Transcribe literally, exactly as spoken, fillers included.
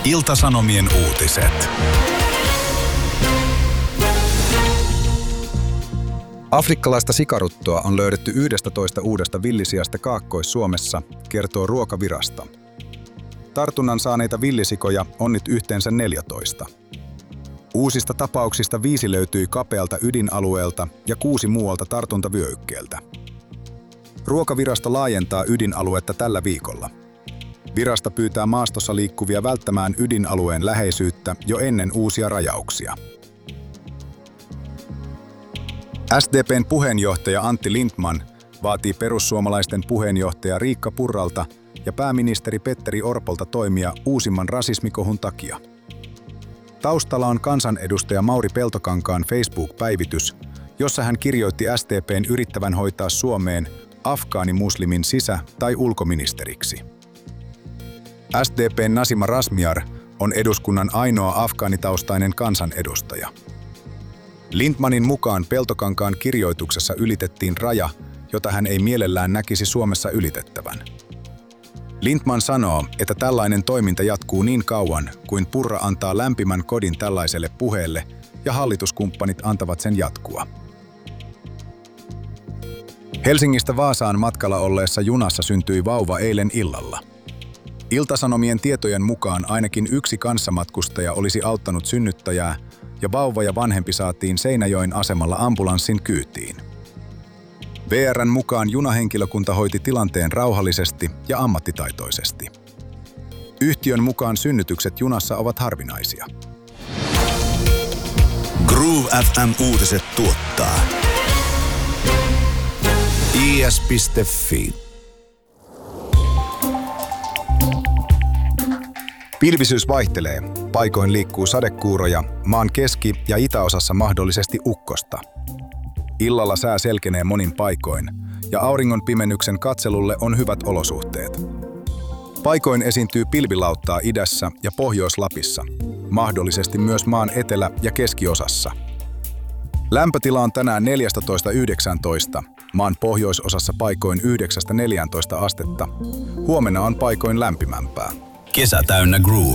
Ilta-Sanomien uutiset. Afrikkalaista sikaruttoa on löydetty yhdestätoista uudesta villisiasta Kaakkois-Suomessa, kertoo Ruokavirasto. Tartunnan saaneita villisikoja on nyt yhteensä neljätoista. Uusista tapauksista viisi löytyi kapealta ydinalueelta ja kuusi muualta tartuntavyöhykkeeltä. Ruokavirasto laajentaa ydinaluetta tällä viikolla. Virasto pyytää maastossa liikkuvia välttämään ydinalueen läheisyyttä jo ennen uusia rajauksia. S D P:n puheenjohtaja Antti Lindtman vaatii perussuomalaisten puheenjohtaja Riikka Purralta ja pääministeri Petteri Orpolta toimia uusimman rasismikohun takia. Taustalla on kansanedustaja Mauri Peltokankaan Facebook-päivitys, jossa hän kirjoitti S D P:n yrittävän hoitaa Suomeen afgaanimuslimin sisä- tai ulkoministeriksi. S D P:n Nasima Razmyar on eduskunnan ainoa afgaanitaustainen kansanedustaja. Lindtmanin mukaan Peltokankaan kirjoituksessa ylitettiin raja, jota hän ei mielellään näkisi Suomessa ylitettävän. Lindtman sanoo, että tällainen toiminta jatkuu niin kauan, kuin Purra antaa lämpimän kodin tällaiselle puheelle ja hallituskumppanit antavat sen jatkua. Helsingistä Vaasaan matkalla olleessa junassa syntyi vauva eilen illalla. Ilta-Sanomien tietojen mukaan ainakin yksi kanssamatkustaja olisi auttanut synnyttäjää ja vauva ja vanhempi saatiin Seinäjoen asemalla ambulanssin kyytiin. V R:n mukaan junahenkilökunta hoiti tilanteen rauhallisesti ja ammattitaitoisesti. Yhtiön mukaan synnytykset junassa ovat harvinaisia. Groove F M-uutiset tuottaa I S piste Fi. Pilvisyys vaihtelee. Paikoin liikkuu sadekuuroja, maan keski- ja itäosassa mahdollisesti ukkosta. Illalla sää selkenee monin paikoin, ja auringon pimennyksen katselulle on hyvät olosuhteet. Paikoin esiintyy pilvilauttaa idässä ja Pohjois-Lapissa, mahdollisesti myös maan etelä- ja keskiosassa. Lämpötila on tänään neljätoista yhdeksäntoista, maan pohjoisosassa paikoin yhdeksästä neljääntoista astetta. Huomenna on paikoin lämpimämpää. Kesä täynnä groove.